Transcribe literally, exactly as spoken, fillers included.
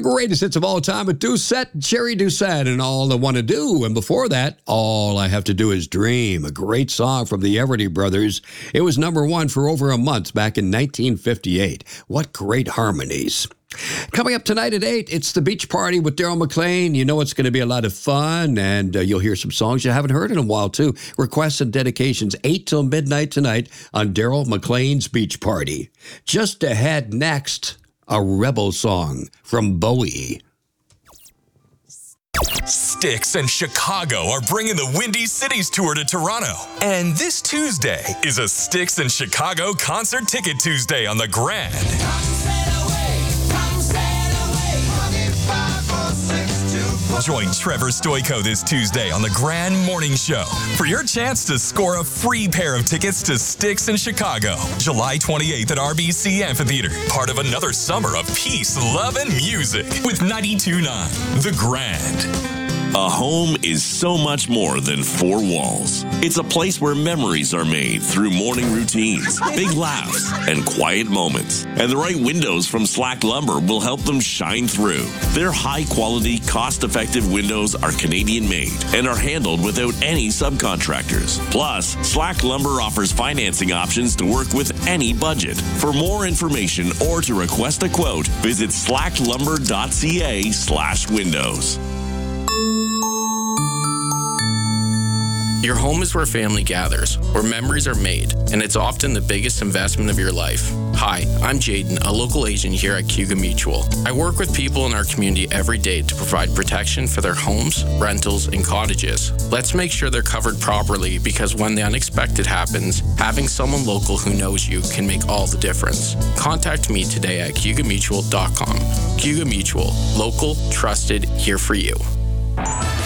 greatest hits of all time with Doucette, Jerry Doucette, and All I Want to Do. And before that, All I Have to Do is Dream, a great song from the Everly Brothers. It was number one for over a month back in nineteen fifty-eight. What great harmonies. Coming up tonight at eight, it's the Beach Party with Daryl McLean. You know it's going to be a lot of fun, and uh, you'll hear some songs you haven't heard in a while, too. Requests and dedications, eight till midnight tonight on Daryl McLean's Beach Party. Just ahead next, a Rebel song from Bowie. Styx and Chicago are bringing the Windy Cities Tour to Toronto. And this Tuesday is a Styx and Chicago Concert Ticket Tuesday on the Grand. Join Trevor Stoyko this Tuesday on the Grand Morning Show for your chance to score a free pair of tickets to Styx in Chicago, July twenty-eighth at R B C Amphitheater. Part of another summer of peace, love, and music with ninety-two point nine The Grand. A home is so much more than four walls. It's a place where memories are made through morning routines, big laughs, and quiet moments. And the right windows from Slack Lumber will help them shine through. Their high-quality, cost-effective windows are Canadian-made and are handled without any subcontractors. Plus, Slack Lumber offers financing options to work with any budget. For more information or to request a quote, visit slacklumber.ca slash windows. Your home is where family gathers, where memories are made, and it's often the biggest investment of your life. Hi, I'm Jaden, a local agent here at Cayuga Mutual. I work with people in our community every day to provide protection for their homes, rentals, and cottages. Let's make sure they're covered properly, because when the unexpected happens, having someone local who knows you can make all the difference. Contact me today at cayuga mutual dot com. Cayuga Mutual, local, trusted, here for you.